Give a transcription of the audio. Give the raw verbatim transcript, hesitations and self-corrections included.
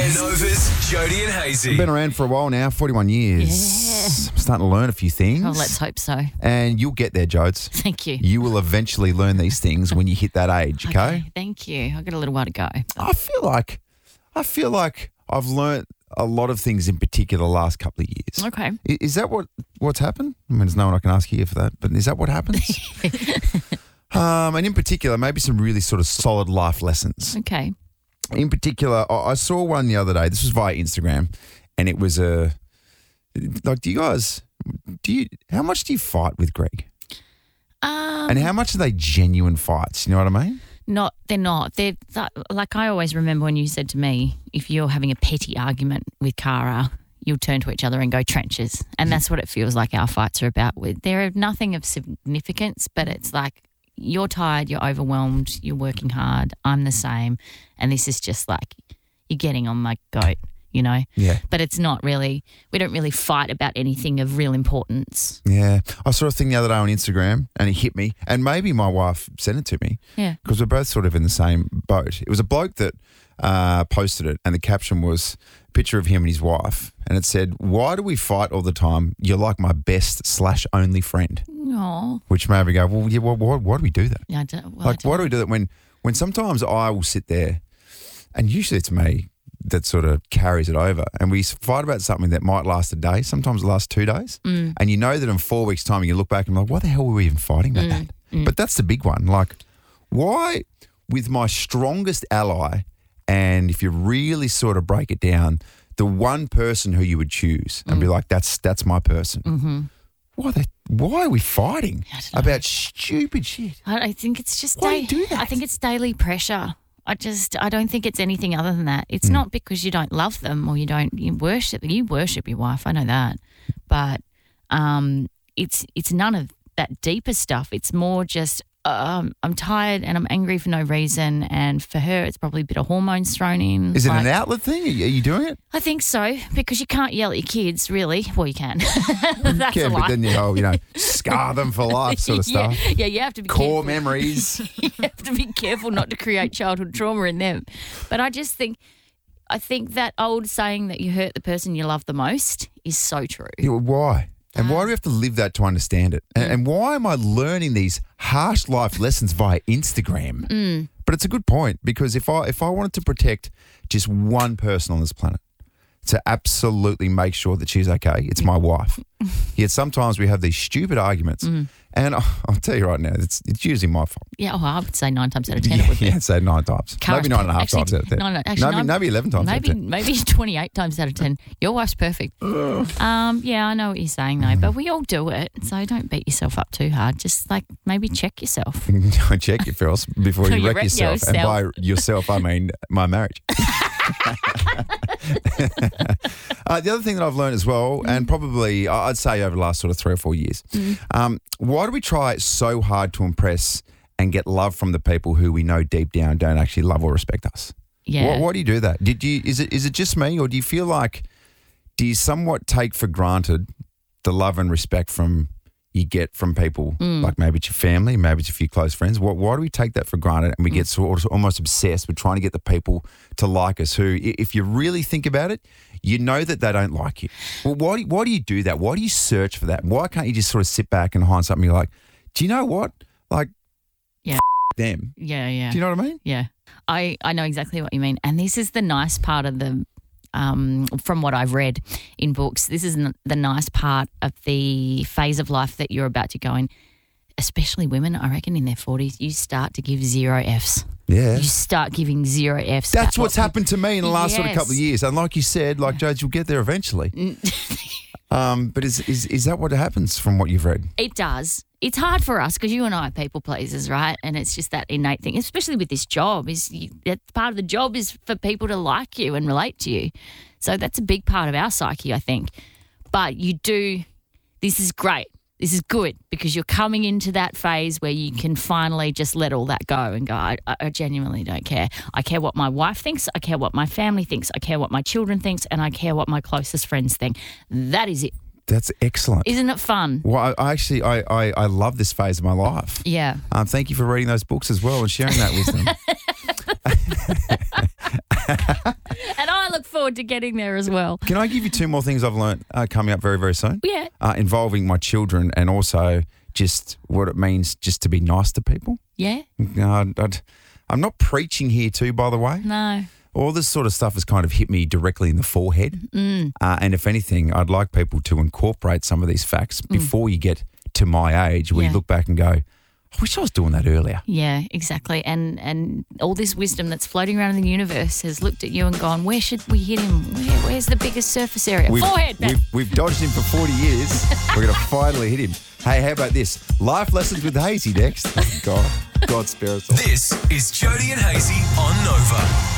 Yes. Nova's Jody and Hazy. I've been around for a while now, forty-one years. Yeah. I'm starting to learn a few things. Oh, let's hope so. And you'll get there, Jodes. Thank you. You will eventually learn these things when you hit that age, okay? Thank you. I've got a little while to go. I feel like I feel like I've learned a lot of things in particular the last couple of years. Okay. I- Is that what what's happened? I mean, there's no one I can ask here for that, but is that what happens? um, and in particular, maybe some really sort of solid life lessons. Okay. In particular, I I saw one the other day. This was via Instagram, and it was a like. Do you guys? Do you? How much do you fight with Greg? Um, And how much are they genuine fights? You know what I mean? Not, they're not. They're th- like I always remember when you said to me, if you're having a petty argument with Cara, you'll turn to each other and go trenches. And that's what it feels like our fights are about. With They're nothing of significance, but it's like you're tired, you're overwhelmed, you're working hard, I'm the same. And this is just like you're getting on my goat, you know? Yeah. But it's not really, we don't really fight about anything of real importance. Yeah. I saw a thing the other day on Instagram, and it hit me. And maybe my wife sent it to me. Yeah. Because we're both sort of in the same boat. It was a bloke that uh, posted it, and the caption was a picture of him and his wife, and it said, "Why do we fight all the time? You're like my best slash only friend." No. Which made me go, well, yeah, well, why, why do we do that? Yeah, I don't, well, I Like, don't why do we do that when, when sometimes I will sit there, and usually it's me that sort of carries it over, and we fight about something that might last a day, sometimes it lasts two days, Mm. and you know that in four weeks' time you look back and you're like, why the hell were we even fighting about Mm. that? But that's the big one. Like, why with my strongest ally, and if you really sort of break it down, the one person who you would choose and Mm. be like, that's that's my person. Mm-hmm. Why they, Why are we fighting I don't know. about stupid shit? I, I think it's just Why do you da- do that? I think it's daily pressure. I just I don't think it's anything other than that. Hmm. It's not because you don't love them or you don't you worship you worship your wife. I know that, but um, it's it's none of that deeper stuff. It's more just um, I'm tired and I'm angry for no reason, and for her it's probably a bit of hormones thrown in. Is it like- an outlet thing? Are you, are you doing it? I think so, because you can't yell at your kids, really. Well, you can. That's Yeah, a but lie. then you, oh, you know, scar them for life sort of yeah, stuff. yeah, you have to be Core careful. memories. You have to be careful not to create childhood trauma in them. But I just think, I think that old saying that you hurt the person you love the most is so true. Yeah, well, why? And why do we have to live that to understand it? Mm. And, and why am I learning these harsh life lessons via Instagram? Mm. But it's a good point, because if I if I wanted to protect just one person on this planet, to absolutely make sure that she's okay, it's my wife. Yet sometimes we have these stupid arguments, Mm. and I- I'll tell you right now, it's it's usually my fault. Yeah, oh, I would say nine times out of ten Yeah, it would be. yeah, say nine times, Cara's maybe nine and a half actually- times out of ten. No, no, actually, maybe, no, maybe eleven times Maybe out of ten. maybe twenty-eight times out of ten. Your wife's perfect. um, yeah, I know what you're saying though, but we all do it, so don't beat yourself up too hard. Just like maybe check yourself. Check yourself before you You wreck wreck yourself. And by yourself. yourself, I mean my marriage. uh, the other thing that I've learned as well, and probably I- I'd say over the last sort of three or four years, um, why do we try so hard to impress and get love from the people who we know deep down don't actually love or respect us? Yeah. Why, why do you do that? Did you? Is it is it just me, or do you feel like do you somewhat take for granted the love and respect from you get from people, like maybe it's your family, maybe it's a few close friends? Why, why do we take that for granted and we get sort of almost obsessed with trying to get the people to like us who, i- if you really think about it, you know that they don't like you? Well, why do, why do you do that? Why do you search for that? Why can't you just sort of sit back and hide something? You're like, do you know what? Like, Yeah. them. Yeah, yeah. Do you know what I mean? Yeah, I, I know exactly what you mean. And this is the nice part of the, um, from what I've read in books, this is n- the nice part of the phase of life that you're about to go in, especially women, I reckon in their forties, you start to give zero Fs. Yeah. You start giving zero Fs. That's about what's what happened to me in the last sort of Yes. couple of years. And like you said, like Jade, you'll get there eventually. um, but is, is is that what happens from what you've read? It does. It's hard for us because you and I are people pleasers, right? And it's just that innate thing, especially with this job. Is you, that part of the job is for people to like you and relate to you. So that's a big part of our psyche, I think. But you do. This is great. This is good because you're coming into that phase where you can finally just let all that go and go, I, I genuinely don't care. I care what my wife thinks. I care what my family thinks. I care what my children thinks. And I care what my closest friends think. That is it. That's excellent. Isn't it fun? Well, I, I actually, I, I, I love this phase of my life. Yeah. Um, thank you for reading those books as well and sharing that wisdom. And I look forward forward to getting there as well. Can I give you two more things I've learned uh, coming up very, very soon? Yeah. Uh, involving my children and also just what it means just to be nice to people. Yeah? Uh, I'd, I'm not preaching here too, by the way. No. All this sort of stuff has kind of hit me directly in the forehead. Mm. Uh, and if anything, I'd like people to incorporate some of these facts Mm. before you get to my age where Yeah. you look back and go, I wish I was doing that earlier. Yeah, exactly. And and all this wisdom that's floating around in the universe has looked at you and gone, where should we hit him? Where, where's the biggest surface area? We've, Forehead, man. we've, we've dodged him for forty years. We're going to finally hit him. Hey, how about this? Life lessons with Hazy next. God, God spare us all. This is Jody and Hazy on Nova.